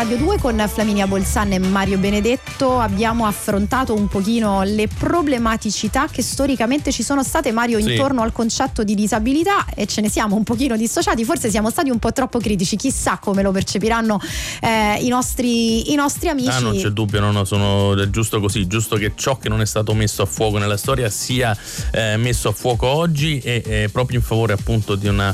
Radio 2 con Flaminia Bolzan e Mario Benedetto abbiamo affrontato un pochino le problematicità che storicamente ci sono state, Mario, intorno al concetto di disabilità, e ce ne siamo un pochino dissociati, forse siamo stati un po' troppo critici, chissà come lo percepiranno i nostri amici. Non c'è dubbio, è giusto così, giusto che ciò che non è stato messo a fuoco nella storia sia messo a fuoco oggi, e proprio in favore appunto di un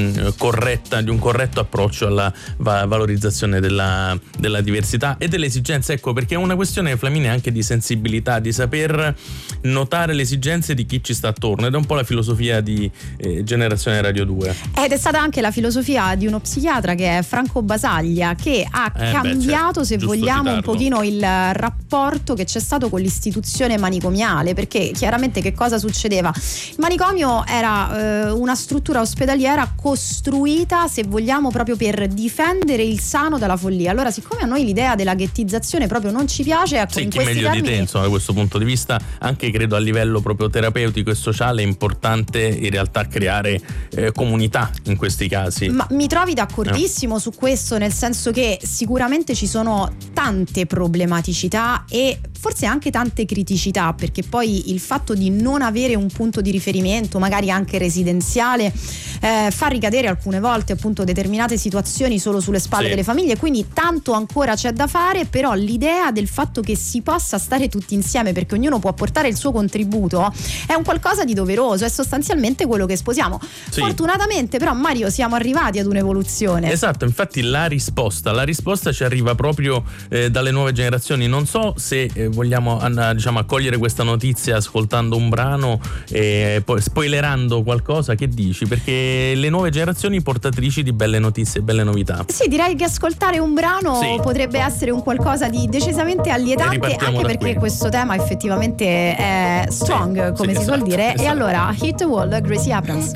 corretto approccio alla valorizzazione della diversità e delle esigenze, ecco, perché è una questione, Flaminia, anche di sensibilità, di saper notare le esigenze di chi ci sta attorno, ed è un po' la filosofia di Generazione Radio 2. Ed è stata anche la filosofia di uno psichiatra che è Franco Basaglia, che ha cambiato, se vogliamo, un pochino il rapporto che c'è stato con l'istituzione manicomiale, perché chiaramente che cosa succedeva? Il manicomio era una struttura ospedaliera costruita, se vogliamo, proprio per difendere il sano dalla follia. Allora, siccome a noi l'idea della ghettizzazione proprio non ci piace, ecco, in chi questi meglio termini... di te, insomma, da questo punto di vista, anche credo a livello proprio terapeutico e sociale, è importante in realtà creare comunità in questi casi. Ma mi trovi d'accordissimo su questo, nel senso che sicuramente ci sono tante problematicità e forse anche tante criticità, perché poi il fatto di non avere un punto di riferimento, magari anche residenziale, fa ricadere alcune volte appunto determinate situazioni solo sulle spalle delle famiglie, quindi tanto ancora c'è da fare, però l'idea del fatto che si possa stare tutti insieme perché ognuno può portare il suo contributo è un qualcosa di doveroso, è sostanzialmente quello che sposiamo. Fortunatamente però, Mario, siamo arrivati ad un'evoluzione. Esatto, infatti la risposta ci arriva proprio dalle nuove generazioni. Non so se vogliamo accogliere questa notizia ascoltando un brano e poi spoilerando qualcosa. Che dici? Perché le nuove generazioni portatrici di belle notizie, belle novità. Sì, direi che ascoltare un brano potrebbe essere un qualcosa di decisamente allietante, anche perché questo tema effettivamente è strong, come si suol dire. E allora, Hit the Wall, Gracie Abrams.